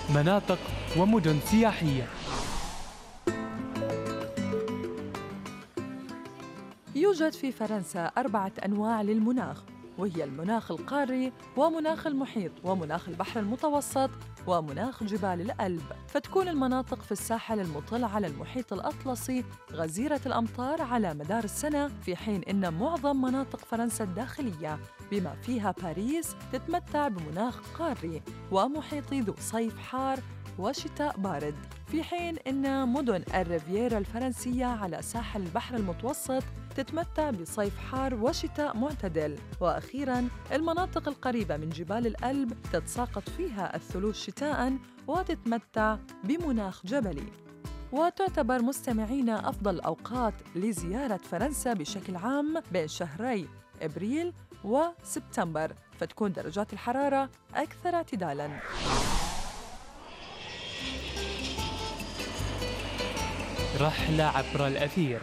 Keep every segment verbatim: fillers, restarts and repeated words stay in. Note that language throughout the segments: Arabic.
مناطق ومدن سياحية. يوجد في فرنسا أربعة أنواع للمناخ، وهي المناخ القاري ومناخ المحيط ومناخ البحر المتوسط ومناخ جبال الألب. فتكون المناطق في الساحل المطل على المحيط الأطلسي غزيرة الأمطار على مدار السنة، في حين إن معظم مناطق فرنسا الداخلية بما فيها باريس تتمتع بمناخ قاري ومحيطي ذو صيف حار وشتاء بارد، في حين إن مدن الريفييرا الفرنسية على ساحل البحر المتوسط تتمتع بصيف حار وشتاء معتدل. وأخيراً المناطق القريبة من جبال الألب تتساقط فيها الثلوج شتاءً وتتمتع بمناخ جبلي. وتعتبر مستمعينا أفضل الأوقات لزيارة فرنسا بشكل عام بين شهري إبريل وسبتمبر، فتكون درجات الحرارة أكثر اعتدالاً. رحلة عبر الأثير.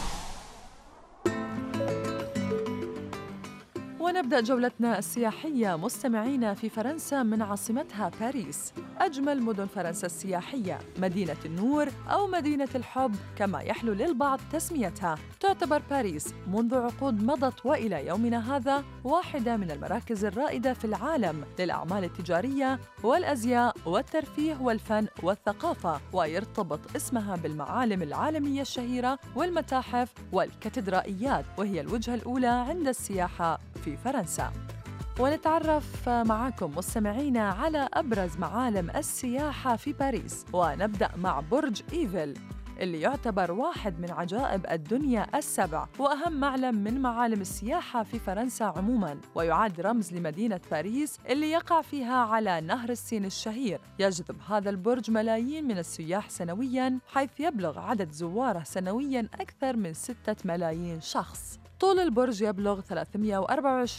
ونبدأ جولتنا السياحية مستمعينا في فرنسا من عاصمتها باريس، أجمل مدن فرنسا السياحية، مدينة النور أو مدينة الحب كما يحلو للبعض تسميتها. تعتبر باريس منذ عقود مضت وإلى يومنا هذا واحدة من المراكز الرائدة في العالم للأعمال التجارية والأزياء والترفيه والفن والثقافة، ويرتبط اسمها بالمعالم العالمية الشهيرة والمتاحف والكاتدرائيات، وهي الوجهة الأولى عند السياحة في فرنسا. ونتعرف معكم مستمعينا على أبرز معالم السياحة في باريس، ونبدأ مع برج إيفل اللي يعتبر واحد من عجائب الدنيا السبع وأهم معلم من معالم السياحة في فرنسا عموماً، ويعد رمز لمدينة باريس اللي يقع فيها على نهر السين الشهير. يجذب هذا البرج ملايين من السياح سنوياً، حيث يبلغ عدد زواره سنوياً أكثر من ستة ملايين شخص. طول البرج يبلغ ثلاثمئة وأربعة وعشرين